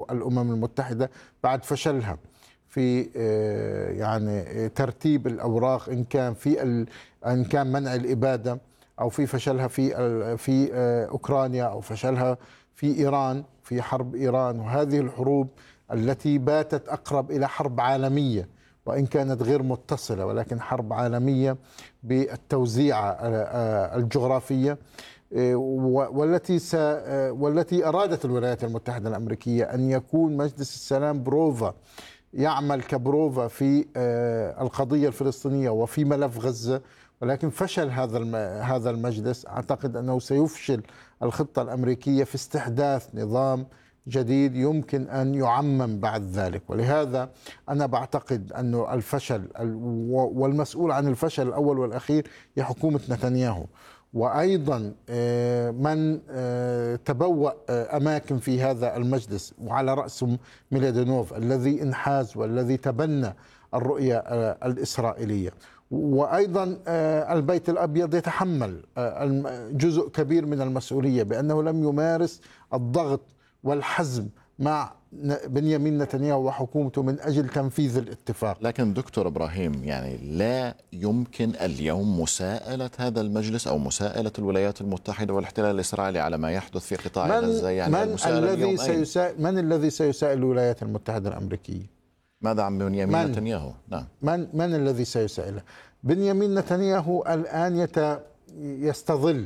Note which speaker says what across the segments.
Speaker 1: الأمم المتحدة بعد فشلها في يعني ترتيب الأوراق، إن كان منع الإبادة، أو في فشلها في أوكرانيا، أو فشلها في إيران، في حرب إيران. وهذه الحروب التي باتت أقرب إلى حرب عالمية، وإن كانت غير متصلة، ولكن حرب عالمية بالتوزيع الجغرافية، والتي أرادت الولايات المتحدة الأمريكية أن يكون مجلس السلام بروفا، يعمل كبروفا في القضية الفلسطينية وفي ملف غزة. ولكن فشل هذا المجلس. أعتقد أنه سيفشل الخطة الأمريكية في استحداث نظام جديد يمكن أن يعمم بعد ذلك. ولهذا أنا بعتقد أن الفشل والمسؤول عن الفشل الأول والأخير هي حكومة نتنياهو، وأيضا من تبوأ أماكن في هذا المجلس، وعلى رأسهم ميلادينوف الذي انحاز والذي تبنى الرؤية الإسرائيلية. وأيضا البيت الأبيض يتحمل جزء كبير من المسؤولية بأنه لم يمارس الضغط والحزم مع بنيامين نتنياهو وحكومته من أجل تنفيذ الاتفاق.
Speaker 2: لكن دكتور إبراهيم، يعني لا يمكن اليوم مساءلة هذا المجلس أو مساءلة الولايات المتحدة والاحتلال الإسرائيلي على ما يحدث في قطاع غزة. يعني
Speaker 1: من الذي سيسائل الولايات المتحدة الأمريكية؟
Speaker 2: ماذا عن بنيامين نتنياهو؟ نعم،
Speaker 1: من الذي سيسائله؟ بنيامين نتنياهو الآن يستظل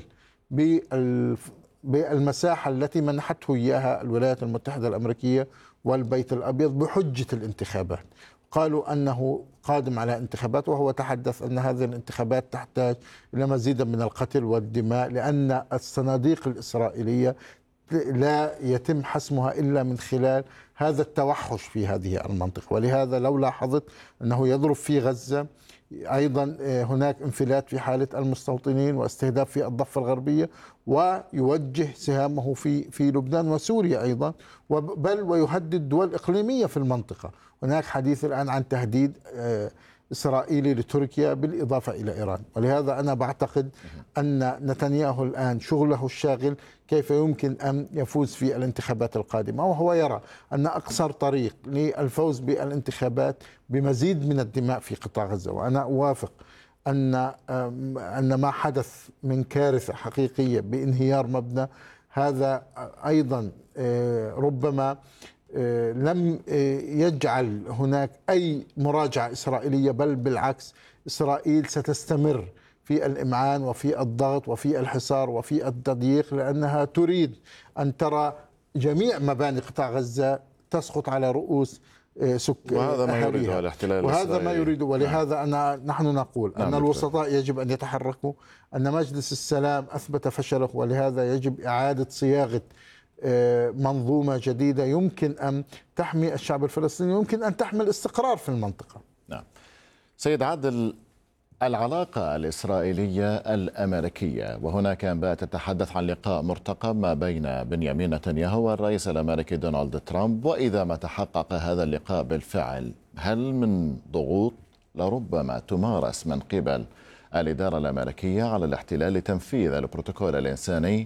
Speaker 1: بالمساحة التي منحته إياها الولايات المتحدة الأمريكية والبيت الأبيض بحجة الانتخابات. قالوا أنه قادم على انتخابات، وهو تحدث أن هذه الانتخابات تحتاج إلى مزيد من القتل والدماء، لأن الصناديق الإسرائيلية لا يتم حسمها إلا من خلال هذا التوحش في هذه المنطقة. ولهذا لو لاحظت أنه يضرب في غزة، أيضا هناك انفلات في حالة المستوطنين واستهداف في الضفة الغربية، ويوجه سهامه في لبنان وسوريا أيضا، بل ويهدد دول إقليمية في المنطقة. هناك حديث الآن عن تهديد إسرائيلي لتركيا بالإضافة إلى إيران. ولهذا أنا بعتقد أن نتنياهو الآن شغله الشاغل كيف يمكن أن يفوز في الانتخابات القادمة، وهو يرى أن أقصر طريق للفوز بالانتخابات بمزيد من الدماء في قطاع غزة. وأنا أوافق أن ما حدث من كارثة حقيقية بانهيار مبنى، هذا أيضا ربما لم يجعل هناك أي مراجعة إسرائيلية، بل بالعكس إسرائيل ستستمر في الإمعان وفي الضغط وفي الحصار وفي التضييق، لأنها تريد أن ترى جميع مباني قطاع غزة تسقط على رؤوس
Speaker 2: وهذا ما يريده الاحتلال
Speaker 1: وهذا ما يريده. ولهذا نحن نقول أن الوسطاء يجب أن يتحركوا، أن مجلس السلام أثبت فشله، ولهذا يجب إعادة صياغة منظومة جديدة يمكن أن تحمي الشعب الفلسطيني، يمكن أن تحمي الاستقرار في المنطقة.
Speaker 2: نعم. سيد عادل، العلاقة الإسرائيلية الأمريكية، وهناك أنباء تتحدث عن لقاء مرتقب ما بين بنيامين نتنياهو والرئيس الأمريكي دونالد ترامب، وإذا ما تحقق هذا اللقاء بالفعل، هل من ضغوط لربما تمارس من قبل الإدارة الأمريكية على الاحتلال لتنفيذ البروتوكول الإنساني؟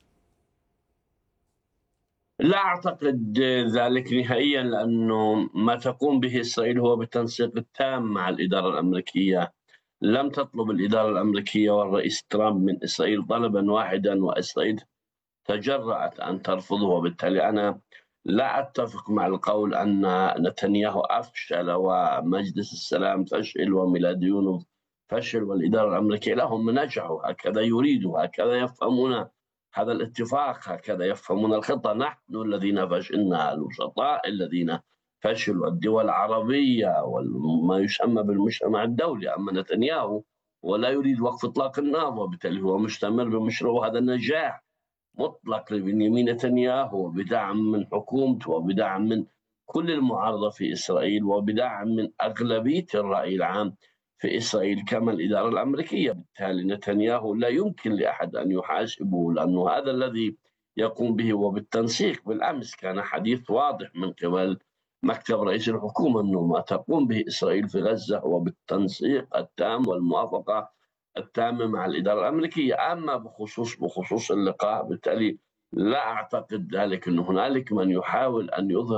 Speaker 3: لا أعتقد ذلك نهائيا، لأنه ما تقوم به إسرائيل هو بالتنسيق التام مع الإدارة الأمريكية. لم تطلب الإدارة الأمريكية والرئيس ترامب من إسرائيل طلبا واحدا وإسرائيل تجرأت أن ترفضه. وبالتالي أنا لا أتفق مع القول أن نتنياهو أفشل ومجلس السلام فشل وميلاديونوف فشل والإدارة الأمريكية. لهم نجحوا، هكذا يريدوا، هكذا يفهمون هذا الاتفاق، هكذا يفهمون الخطة. نحن الذين فشلنا، الوسطاء الذين فشلوا، الدول العربية وما يسمى بالمجتمع الدولي. أما نتنياهو ولا يريد وقف إطلاق النار، وبالتالي هو مستمر بمشروع هذا النجاح مطلق لبنيامين نتنياهو، وبدعم من حكومته وبدعم من كل المعارضة في إسرائيل وبدعم من أغلبية الرأي العام في إسرائيل كما الإدارة الأمريكية. بالتالي نتنياهو لا يمكن لأحد أن يحاسبه، لأنه هذا الذي يقوم به. وبالتنسيق بالأمس كان حديث واضح من قبل مكتب رئيس الحكومة أنه ما تقوم به إسرائيل في غزة هو بالتنسيق التام والموافقة التامة مع الإدارة الأمريكية. أما بخصوص اللقاء، بالتالي لا أعتقد ذلك أن هنالك من يحاول أن يظهر